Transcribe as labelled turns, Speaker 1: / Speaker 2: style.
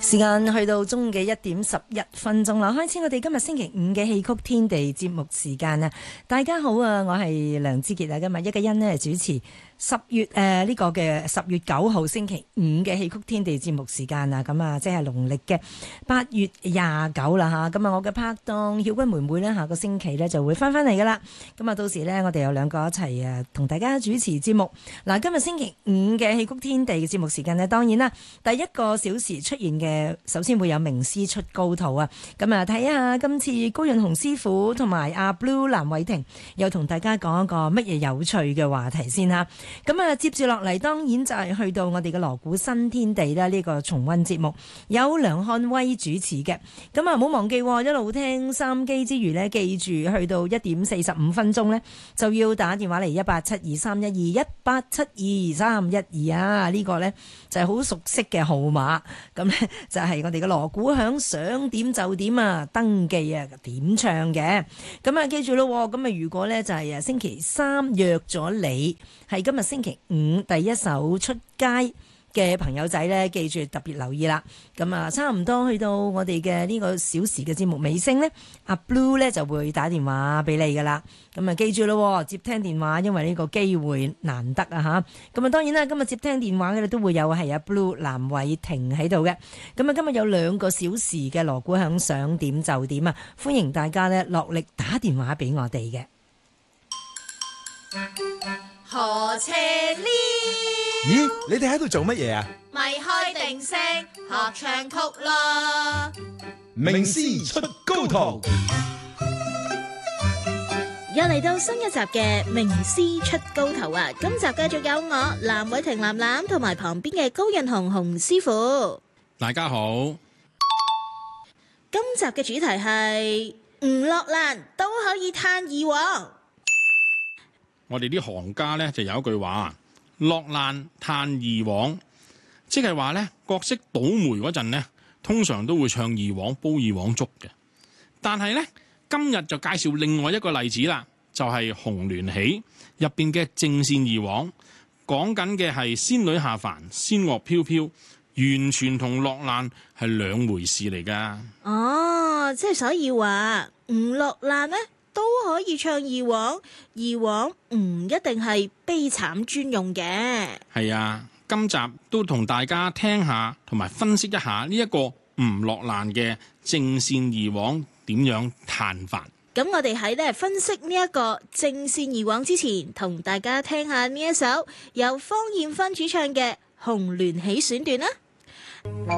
Speaker 1: 時間去到中午嘅1:11啦，開始我哋今日星期五嘅戲曲天地節目時間啊！大家好啊，我係梁之傑啊，今日一個欣呢主持10月9號星期五嘅戲曲天地節目時間啊，咁啊即係農曆嘅8月29啦吓，咁啊我嘅拍檔曉君妹妹呢，下個星期呢就會翻嚟噶啦，咁啊到時呢，我哋有兩個一齊同大家主持節目。嗱，今日星期五嘅戲曲天地嘅節目時間呢，當然啦，第一個小時出現嘅首先會有名師出高徒啊，咁啊睇下今次高潤鴻師傅同埋阿 Blue 藍偉霆又同大家講一個乜嘢有趣嘅話題先吓。咁啊，接住落嚟，當然就係去到我哋嘅鑼鼓新天地啦。呢個重溫節目有梁漢威主持嘅。咁啊，唔好忘記一路聽收音機之餘呢，記住去到1:45呢，就要打電話嚟1872312，1872312啊！呢個呢就係好熟悉嘅號碼。咁呢就係我哋嘅鑼鼓響，想點就點啊，登記啊，點唱嘅。咁啊，記住咯。咁啊，如果呢就係星期三約咗你，係今日星期五第一首出街嘅朋友仔呢，記住特別留意啦。咁啊，差唔多去到我哋嘅呢個小時嘅節目尾聲呢，阿 Blue 呢就會打電話俾你噶啦。咁啊，記住咯，接聽電話，因為呢個機會難得啊吓。咁啊，當然啦，今日接聽電話嘅都會有係阿 Blue 藍偉霆喺度嘅。咁啊，今日有2個小時嘅鑼鼓響，想點就點啊！歡迎大家呢落力打電話俾我哋嘅。
Speaker 2: 何車呢？
Speaker 3: 咦，你哋喺度做乜嘢啊？
Speaker 2: 咪開定聲學唱曲咯！
Speaker 3: 名師出高徒，
Speaker 4: 又嚟到新一集嘅名師出高徒啊！今集繼續有我藍偉霆藍藍同埋旁邊嘅高潤鴻鴻師傅。
Speaker 5: 大家好，
Speaker 4: 今集嘅主題係唔落難都可以嘆二黃。
Speaker 5: 我哋啲行家呢就有一句話，落難嘆二黃，即係話呢，角色倒霉嗰陣呢，通常都會唱二黃煲二黃粥嘅。但係呢，今日就介紹另外一個例子啦，就係《紅鸞喜》入邊嘅正線二黃，講緊嘅係仙女下凡，仙樂飄飄，完全同落難係兩回事嚟噶。
Speaker 4: 哦，即係所以話唔落難呢都可以唱二黃，二黃唔一定係悲慘專用嘅。係
Speaker 5: 啊，今集都同大家聽下同埋分析一下呢一個唔落難嘅正線二黃點樣嘆法。
Speaker 4: 咁我哋喺呢分析呢一個正線二黃之前，同大家聽下呢一首由方艷芬主唱嘅《紅鸞喜》選段啦。